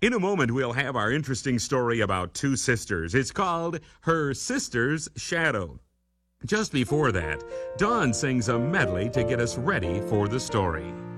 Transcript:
In a moment, we'll have our interesting story about two sisters. It's called Her Sister's Shadow. Just before that, Dawn sings a medley to get us ready for the story.